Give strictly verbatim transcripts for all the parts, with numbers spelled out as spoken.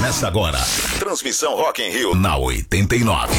Começa agora. Transmissão Rock in Rio na oitenta e nove.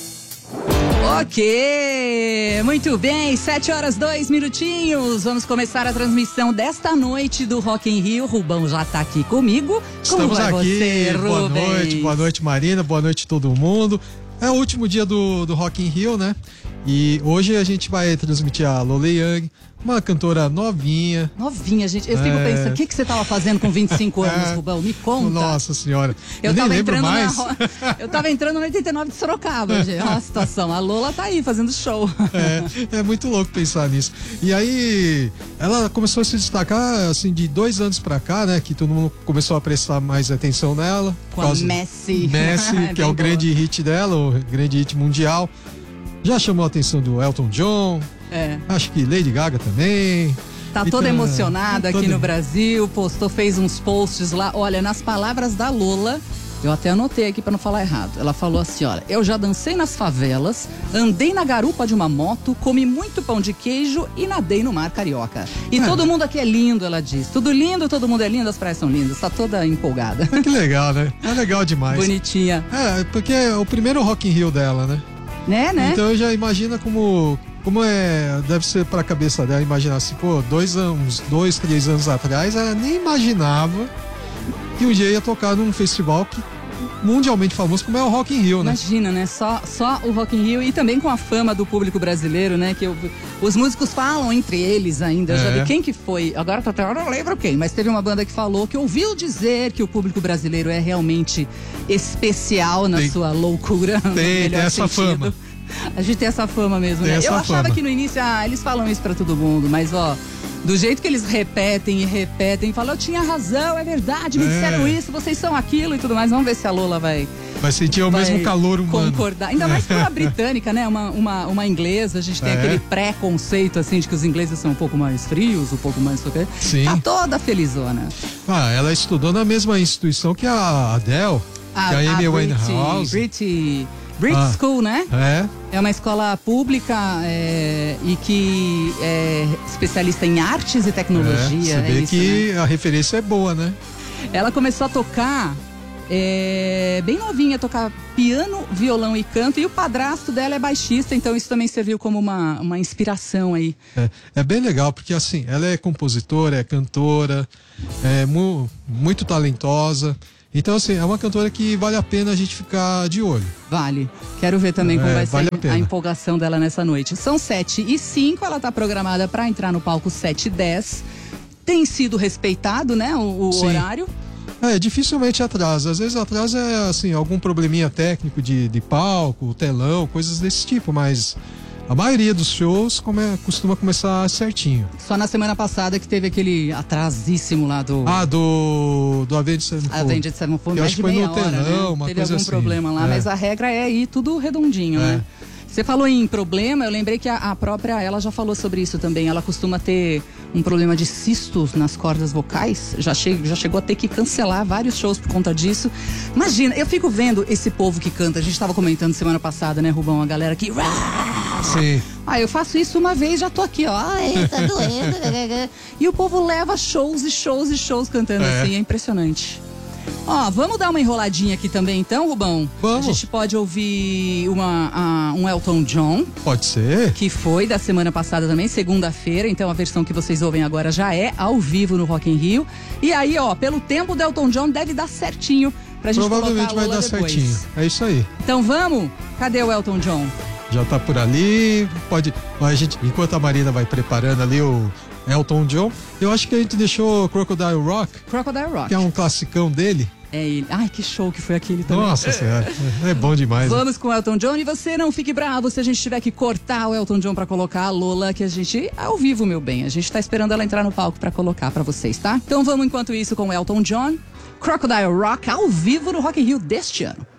Ok, muito bem, sete horas, dois minutinhos. Vamos começar a transmissão desta noite do Rock in Rio. Rubão já tá aqui comigo. Como Estamos vai aqui, você, boa Rubens? noite, boa noite Marina, boa noite todo mundo. É o último dia do, do Rock in Rio, né? E hoje a gente vai transmitir a Lola Young, uma cantora novinha. Novinha, gente. Eu fico É. pensando, o que, que você tava fazendo com vinte e cinco anos, É. Rubão? Me conta. Nossa senhora, eu, Eu nem tava lembro entrando mais. na ro- Eu tava entrando no oitenta e nove de Sorocaba, gente. Olha a situação. A Lola tá aí fazendo show. É, é muito louco pensar nisso. E aí, ela começou a se destacar, assim, de dois anos pra cá, né? Que todo mundo começou a prestar mais atenção nela. Com por a causa- Messi. Messi, É que bem é o boa. grande hit dela, o grande hit mundial. Já chamou a atenção do Elton John. É. Acho que Lady Gaga também. Tá E toda tá- emocionada aqui toda- no Brasil, postou, fez uns posts lá. Olha, nas palavras da Lola, eu até anotei aqui pra não falar errado. Ela falou assim, olha, eu já dancei nas favelas, andei na garupa de uma moto, comi muito pão de queijo e nadei no mar carioca. E É. todo mundo aqui é lindo, ela diz. Tudo lindo, todo mundo é lindo, as praias são lindas. Tá toda empolgada. É que legal, né? É legal demais. Bonitinha. É, porque é o primeiro Rock in Rio dela, né? Né, né? Então já imagina como, como é, deve ser pra cabeça dela imaginar assim, pô, dois anos, dois, três anos atrás, ela nem imaginava que um dia ia tocar num festival que mundialmente famoso como é o Rock in Rio, né? Imagina, né? Só, só o Rock in Rio e também com a fama do público brasileiro, né? Que eu- os músicos falam entre eles ainda. Eu já É. vi quem que foi. Agora tá até eu não lembro quem, mas teve uma banda que falou que ouviu dizer que o público brasileiro é realmente especial na Tem- sua loucura. no tem melhor essa sentido. fama. A gente tem essa fama mesmo, Tem né? essa Eu achava fama. que no início, ah, eles falam isso pra todo mundo, mas ó. Do jeito que eles repetem e repetem, falam, eu tinha razão, é verdade, me É. disseram isso, vocês são aquilo e tudo mais. Vamos ver se a Lola vai, Vai sentir o vai mesmo calor humano. concordar. Ainda mais por uma britânica, né? Uma, uma, uma inglesa. A gente tem É. aquele pré-conceito, assim, de que os ingleses são um pouco mais frios, um pouco mais... Sim. Tá toda felizona. Ah, ela estudou na mesma instituição que a Adele, que a Amy Winehouse. Brit, Brit Ah. School, né? É, É uma escola pública é, e que é especialista em artes e é, tecnologia. você é vê isso, que né? a referência é boa, né? Ela começou a tocar é, bem novinha, tocar piano, violão e canto. E o padrasto dela é baixista, então isso também serviu como uma, uma inspiração aí. É, é bem legal, porque assim, ela é compositora, é cantora, é mu- muito talentosa. Então, assim, é uma cantora que vale a pena a gente ficar de olho. Vale. Quero ver também como É, vai vale ser a pena. a empolgação dela nessa noite. São sete e cinco, ela está programada para entrar no palco sete e dez. Tem sido respeitado, né, o, o Sim. horário. É, dificilmente atrasa. Às vezes atrasa é, assim, algum probleminha técnico de, de palco, telão, coisas desse tipo, mas a maioria dos shows come, costuma começar certinho. Só na semana passada que teve aquele atrasíssimo lá do... Ah, do, do Avenged Sevenfold. Avenged Sevenfold, Eu mais acho de que foi meia no hora, telão, né? uma Teve coisa algum assim. problema lá, É. mas a regra é ir tudo redondinho, É. né? Você falou em problema, eu lembrei que a, a própria, ela já falou sobre isso também. Ela costuma ter um problema de cistos nas cordas vocais. Já, che, já chegou a ter que cancelar vários shows por conta disso. Imagina, eu fico vendo esse povo que canta. A gente estava comentando semana passada, né, Rubão? A galera que... Sim. Ah, eu faço isso uma vez, já tô aqui, ó. Ai, tá doendo. E o povo leva shows e shows e shows cantando É. assim, é impressionante. Ó, vamos dar uma enroladinha aqui também então, Rubão? Vamos. A gente pode ouvir uma, a- um Elton John, Pode ser. que foi da semana passada também, segunda-feira. Então a versão que vocês ouvem agora já é ao vivo no Rock in Rio. E aí, ó, pelo tempo do Elton John deve dar certinho pra gente Provavelmente colocar a vai Lola dar depois. certinho. É isso aí. Então vamos? Cadê o Elton John? Já tá por ali. Pode. A gente, enquanto a Marina vai preparando ali o Elton John, eu acho que a gente deixou Crocodile Rock, Crocodile Rock. que é um classicão dele. É ele. Ai, que show que foi aquele também. Nossa senhora, é bom demais. né? Vamos com o Elton John e você não fique bravo se a gente tiver que cortar o Elton John pra colocar a Lola, que a gente, ao vivo, meu bem, a gente tá esperando ela entrar no palco pra colocar pra vocês, tá? Então vamos enquanto isso com o Elton John, Crocodile Rock ao vivo no Rock in Rio deste ano.